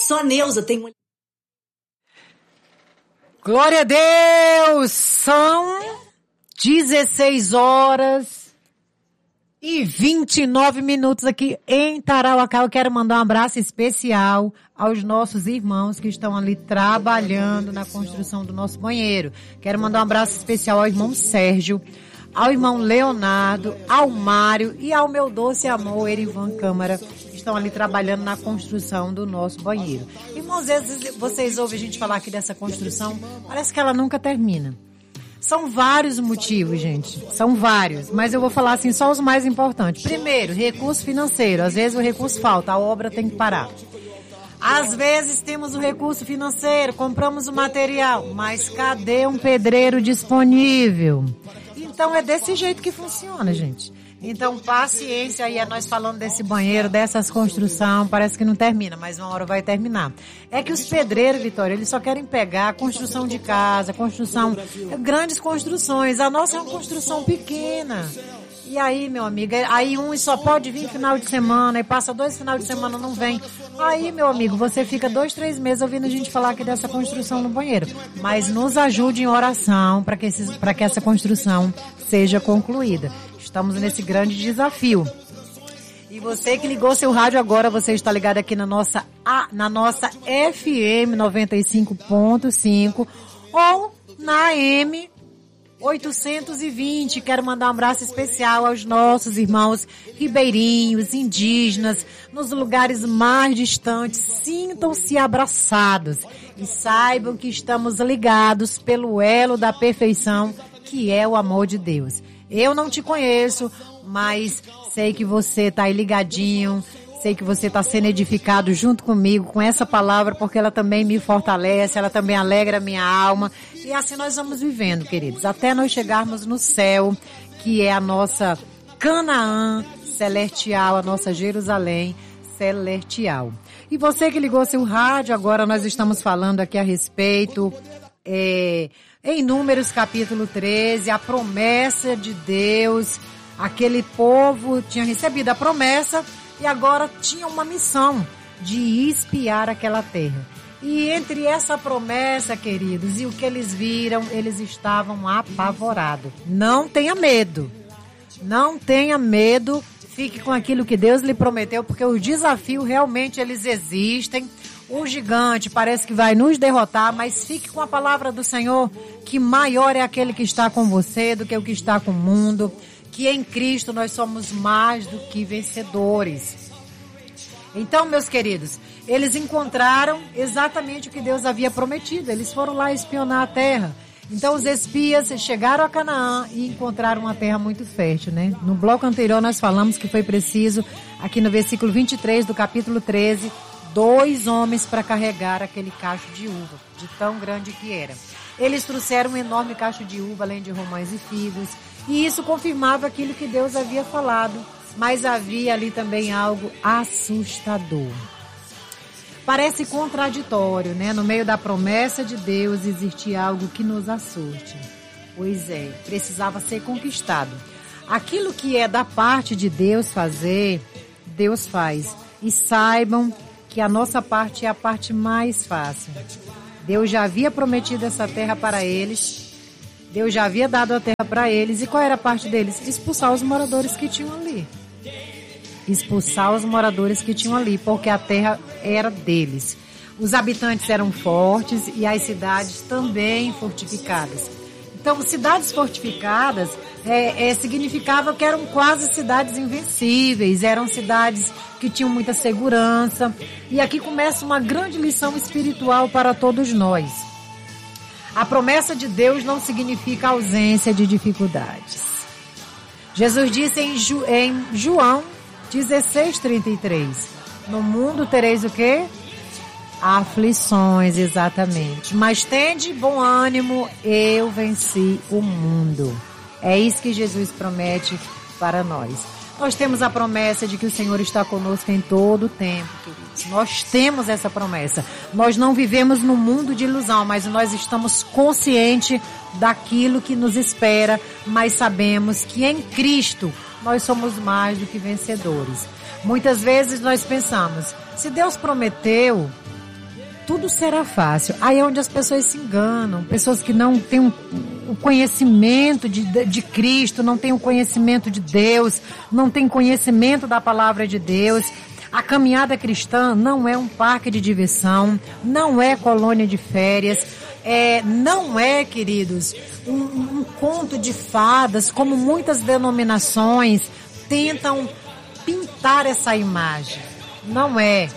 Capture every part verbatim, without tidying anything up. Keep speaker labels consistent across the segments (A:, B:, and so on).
A: Só a Neuza tem mulher.
B: Glória a Deus! São dezesseis horas e vinte e nove minutos aqui em Tarauacá. Eu quero mandar um abraço especial aos nossos irmãos que estão ali trabalhando na construção do nosso banheiro. Quero mandar um abraço especial ao irmão Sérgio, ao irmão Leonardo, ao Mário e ao meu doce amor Erivan Câmara, que estão ali trabalhando na construção do nosso banheiro. Irmãos, às vezes vocês ouvem a gente falar aqui dessa construção, parece que ela nunca termina. São vários motivos, gente. São vários. Mas eu vou falar assim, só os mais importantes. Primeiro, recurso financeiro. Às vezes o recurso falta, a obra tem que parar. Às vezes temos o recurso financeiro, compramos o material, mas cadê um pedreiro disponível? Então é desse jeito que funciona, gente. Então paciência aí, é nós falando desse banheiro, dessas construções, parece que não termina, mas uma hora vai terminar. É que os pedreiros, Vitória, eles só querem pegar a construção de casa, construção, grandes construções. A nossa é uma construção pequena. E aí, meu amigo, aí um só pode vir final de semana, e passa dois final de semana, não vem. Aí, meu amigo, você fica dois, três meses ouvindo a gente falar aqui dessa construção no banheiro. Mas nos ajude em oração para que, esses, para que essa construção seja concluída. Estamos nesse grande desafio. E você que ligou seu rádio agora, você está ligado aqui na nossa, na nossa F M noventa e cinco ponto cinco ou na A M oitocentos e vinte. Quero mandar um abraço especial aos nossos irmãos ribeirinhos, indígenas, nos lugares mais distantes. Sintam-se abraçados e saibam que estamos ligados pelo elo da perfeição, que é o amor de Deus. Eu não te conheço, mas sei que você está aí ligadinho, sei que você está sendo edificado junto comigo com essa palavra, porque ela também me fortalece, ela também alegra a minha alma. E assim nós vamos vivendo, queridos, até nós chegarmos no céu, que é a nossa Canaã celestial, a nossa Jerusalém celestial. E você que ligou seu rádio, agora nós estamos falando aqui a respeito, é, em Números capítulo treze, a promessa de Deus. Aquele povo tinha recebido a promessa e agora tinha uma missão de espiar aquela terra. E entre essa promessa, queridos, e o que eles viram, eles estavam apavorados. Não tenha medo. Não tenha medo. Fique com aquilo que Deus lhe prometeu, porque os desafios realmente eles existem. O gigante parece que vai nos derrotar, mas fique com a palavra do Senhor, que maior é aquele que está com você do que o que está com o mundo. Que em Cristo nós somos mais do que vencedores. Então, meus queridos, eles encontraram exatamente o que Deus havia prometido. Eles foram lá espionar a terra. Então, os espias chegaram a Canaã e encontraram uma terra muito fértil, né? No bloco anterior, nós falamos que foi preciso, aqui no versículo vinte e três do capítulo treze, dois homens para carregar aquele cacho de uva, de tão grande que era. Eles trouxeram um enorme cacho de uva, além de romães e figos. E isso confirmava aquilo que Deus havia falado. Mas havia ali também algo assustador. Parece contraditório, né? No meio da promessa de Deus existia algo que nos assuste. Pois é, precisava ser conquistado. Aquilo que é da parte de Deus fazer, Deus faz. E saibam que a nossa parte é a parte mais fácil. Deus já havia prometido essa terra para eles. Deus já havia dado a terra para eles. E qual era a parte deles? Expulsar os moradores que tinham ali. Expulsar os moradores que tinham ali, porque a terra era deles. Os habitantes eram fortes e as cidades também fortificadas. Então, cidades fortificadas é, é, significava que eram quase cidades invencíveis, eram cidades que tinham muita segurança. E aqui começa uma grande lição espiritual para todos nós. A promessa de Deus não significa ausência de dificuldades. Jesus disse em, Ju, em João dezesseis, trinta e três, no mundo tereis o quê? Aflições, exatamente. Mas tende bom ânimo, eu venci o mundo. É isso que Jesus promete para nós. Nós temos a promessa de que o Senhor está conosco em todo o tempo, queridos. Nós temos essa promessa. Nós não vivemos num mundo de ilusão, mas nós estamos conscientes daquilo que nos espera, mas sabemos que em Cristo nós somos mais do que vencedores. Muitas vezes nós pensamos, se Deus prometeu, tudo será fácil. Aí é onde as pessoas se enganam, pessoas que não têm um, o conhecimento de, de Cristo, não têm o conhecimento de Deus, não têm conhecimento da palavra de Deus. A caminhada cristã não é um parque de diversão, não é colônia de férias, é, não é, queridos, um, um conto de fadas, como muitas denominações tentam pintar essa imagem. Não é.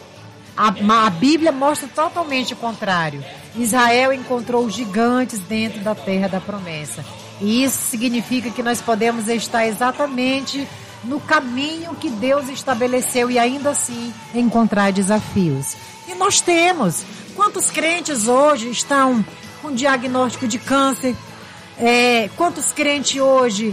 B: A, a Bíblia mostra totalmente o contrário. Israel encontrou gigantes dentro da terra da promessa. E isso significa que nós podemos estar exatamente no caminho que Deus estabeleceu e ainda assim encontrar desafios. E nós temos. Quantos crentes hoje estão com diagnóstico de câncer? É, quantos crentes hoje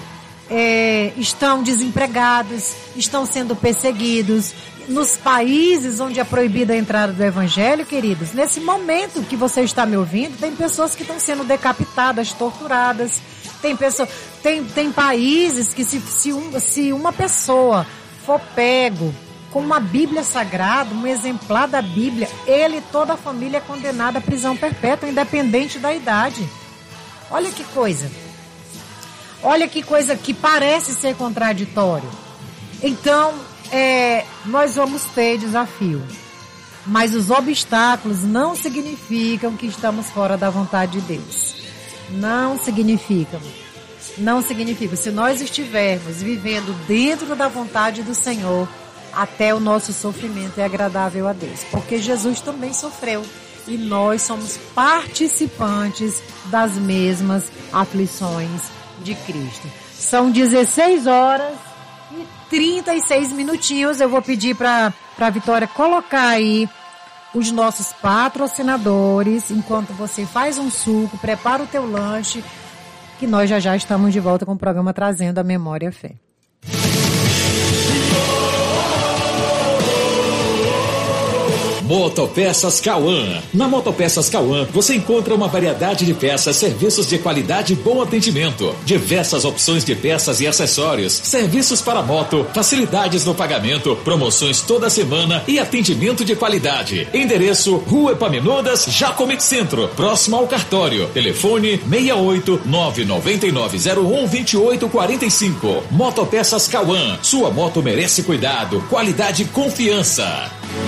B: é, estão desempregados, estão sendo perseguidos? Nos países onde é proibida a entrada do evangelho, queridos, nesse momento que você está me ouvindo, tem pessoas que estão sendo decapitadas, torturadas. Tem, pessoa, tem, tem países que se, se, um, se uma pessoa for pego com uma Bíblia sagrada, um exemplar da Bíblia, ele e toda a família é condenada à prisão perpétua, independente da idade. Olha que coisa. Olha que coisa que parece ser contraditório. Então, é, nós vamos ter desafio. Mas os obstáculos não significam que estamos fora da vontade de Deus. Não significam. Não significa. Se nós estivermos vivendo dentro da vontade do Senhor, até o nosso sofrimento é agradável a Deus. Porque Jesus também sofreu. E nós somos participantes das mesmas aflições de Cristo. São dezesseis horas e trinta e seis minutinhos. Eu vou pedir para a Vitória colocar aí os nossos patrocinadores, enquanto você faz um suco, prepara o teu lanche, que nós já já estamos de volta com o programa Trazendo a Memória e a Fé.
A: Motopeças Cauã. Na Motopeças Cauã, você encontra uma variedade de peças, serviços de qualidade e bom atendimento, diversas opções de peças e acessórios, serviços para moto, facilidades no pagamento, promoções toda semana e atendimento de qualidade. Endereço: Rua Epaminondas, Jacomete Centro, próximo ao cartório. Telefone seis oito nove nove nove zero um dois oito quatro cinco. Motopeças Cauã. Sua moto merece cuidado, qualidade e confiança.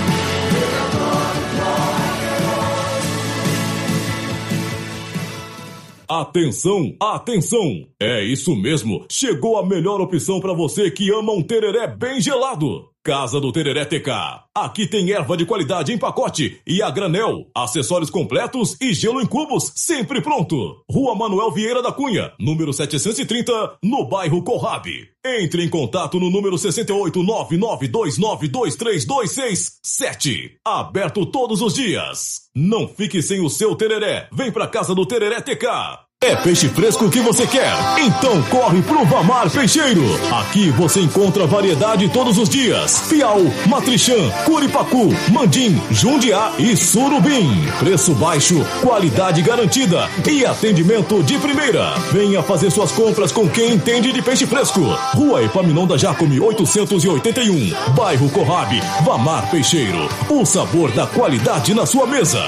C: Atenção, atenção! É isso mesmo, chegou a melhor opção para você que ama um tereré bem gelado. Casa do Tereré T K. Aqui tem erva de qualidade em pacote e a granel, acessórios completos e gelo em cubos, sempre pronto. Rua Manuel Vieira da Cunha, número setecentos e trinta, no bairro Corrab. Entre em contato no número seis oito nove nove dois nove dois três dois seis sete. Aberto todos os dias. Não fique sem o seu tereré. Vem pra Casa do Tereré T K. É peixe fresco que você quer? Então corre pro Vamar Peixeiro. Aqui você encontra variedade todos os dias. Piau, matrixã, curipacu, mandim, jundiá e surubim. Preço baixo, qualidade garantida e atendimento de primeira. Venha fazer suas compras com quem entende de peixe fresco. Rua Epaminondas Jacome oitocentos e oitenta e um, bairro Corrab, Vamar Peixeiro. O sabor da qualidade na sua mesa.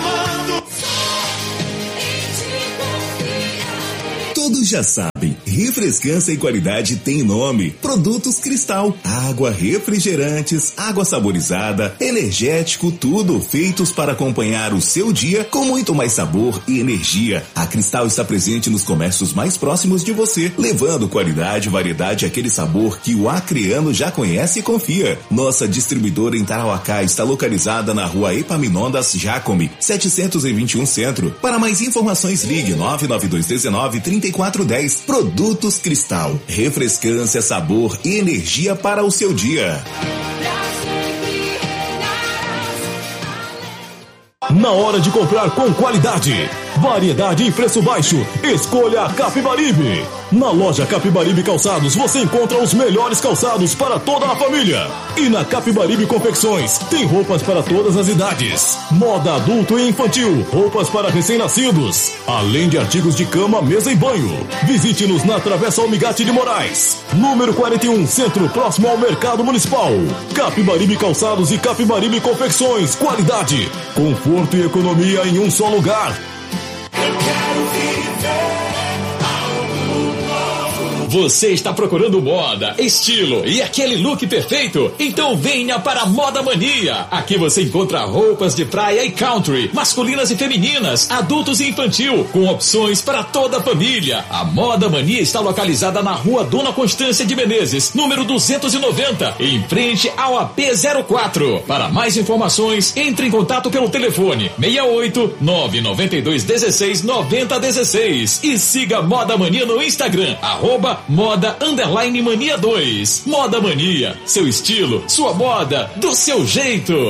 D: Todos já sabem, refrescância e qualidade tem nome. Produtos Cristal, água, refrigerantes, água saborizada, energético, tudo feitos para acompanhar o seu dia com muito mais sabor e energia. A Cristal está presente nos comércios mais próximos de você, levando qualidade, variedade e aquele sabor que o acreano já conhece e confia. Nossa distribuidora em Tarauacá está localizada na Rua Epaminondas Jacome, setecentos e vinte e um Centro. Para mais informações, ligue nove nove dois um nove, três quatro um zero. Produtos Cristal, refrescância, sabor e energia para o seu dia.
C: Na hora de comprar com qualidade, Variedade e preço baixo. Escolha a Capibaribe. Na loja Capibaribe Calçados você encontra os melhores calçados para toda a família. E na Capibaribe Confecções tem roupas para todas as idades. Moda adulto e infantil, roupas para recém-nascidos. Além de artigos de cama, mesa e banho. Visite-nos na Travessa Almigate de Moraes. Número quarenta e um, Centro, próximo ao Mercado Municipal. Capibaribe Calçados e Capibaribe Confecções. Qualidade, conforto e economia em um só lugar.
A: Eu quero viver. Você está procurando moda, estilo e aquele look perfeito? Então venha para a Moda Mania. Aqui você encontra roupas de praia e country, masculinas e femininas, adultos e infantil, com opções para toda a família. A Moda Mania está localizada na Rua Dona Constância de Menezes, número duzentos e noventa, em frente ao A P zero quatro. Para mais informações, entre em contato pelo telefone seis oito nove nove dois um seis nove zero um seis e siga Moda Mania no Instagram, arroba Moda Underline Mania dois. Moda Mania, seu estilo, sua moda, do seu jeito.